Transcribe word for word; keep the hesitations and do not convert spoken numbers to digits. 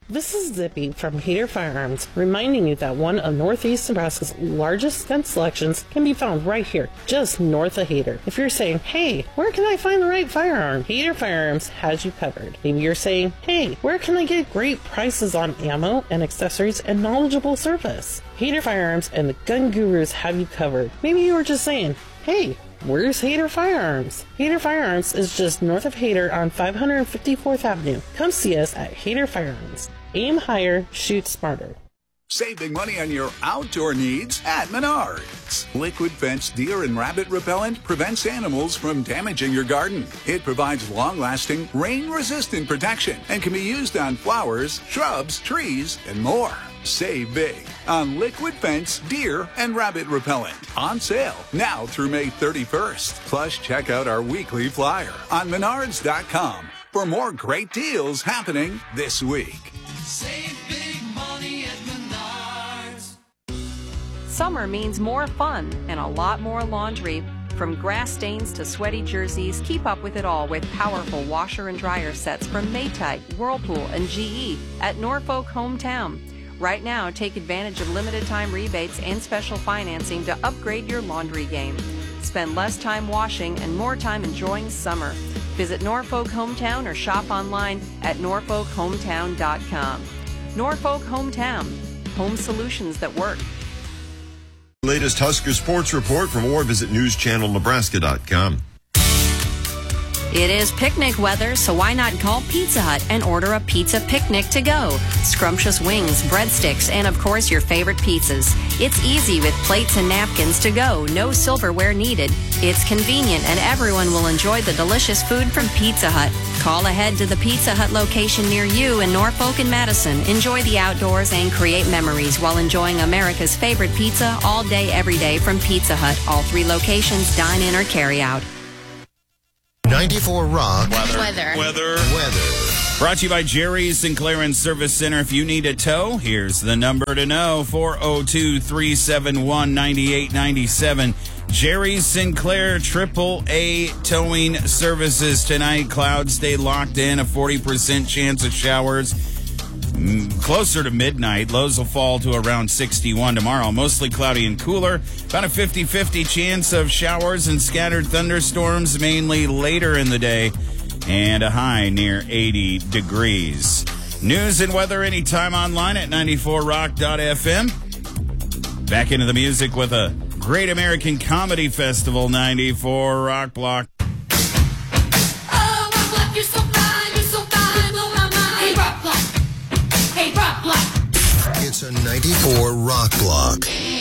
This is Zippy from Hader Firearms, reminding you that one of Northeast Nebraska's largest gun selections can be found right here, just north of Hader. If you're saying, hey, where can I find the right firearm? Hader Firearms has you covered. Maybe you're saying, hey, where can I get great prices on ammo and accessories and knowledgeable service? Hader Firearms and the Gun Gurus have you covered. Maybe you were just saying, hey, where's Hader Firearms? Hader Firearms is just north of Hader on five hundred fifty-fourth Avenue. Come see us at Hader Firearms. Aim higher, shoot smarter. Save big money on your outdoor needs at Menards. Liquid Fence Deer and Rabbit Repellent prevents animals from damaging your garden. It provides long-lasting, rain-resistant protection and can be used on flowers, shrubs, trees, and more. Save big on Liquid Fence Deer and Rabbit Repellent. On sale now through May thirty-first. Plus, check out our weekly flyer on Menards dot com for more great deals happening this week. Save big money at Menards. Summer means more fun and a lot more laundry. From grass stains to sweaty jerseys, keep up with it all with powerful washer and dryer sets from Maytag, Whirlpool, and G E at Norfolk Hometown. Right now, take advantage of limited time rebates and special financing to upgrade your laundry game. Spend less time washing and more time enjoying summer. Visit Norfolk Hometown or shop online at norfolk hometown dot com. Norfolk Hometown, home solutions that work. Latest Husker Sports Report for more, visit news channel nebraska dot com. It is picnic weather, so why not call Pizza Hut and order a pizza picnic to go? Scrumptious wings, breadsticks, and of course your favorite pizzas. It's easy with plates and napkins to go, no silverware needed. It's convenient and everyone will enjoy the delicious food from Pizza Hut. Call ahead to the Pizza Hut location near you in Norfolk and Madison. Enjoy the outdoors and create memories while enjoying America's favorite pizza all day, every day from Pizza Hut. All three locations, dine in or carry out. ninety-four Rock. Weather. Weather. Weather. Weather. Brought to you by Jerry's Sinclair and Service Center. If you need a tow, here's the number to know, four oh two, three seven one, nine eight nine seven. Jerry's Sinclair triple A towing services tonight. Clouds stay locked in, a forty percent chance of showers. Closer to midnight, lows will fall to around sixty-one tomorrow. Mostly cloudy and cooler. About a fifty-fifty chance of showers and scattered thunderstorms, mainly later in the day. And a high near eighty degrees. News and weather anytime online at ninety-four rock dot f m. Back into the music with a Great American Comedy Festival, ninety-four Rock Block. Oh, Rock Block, you're so fine, you're so fine, blow my mind. Hey, Rock Block. Hey, Rock Block. It's a ninety-four Rock Block.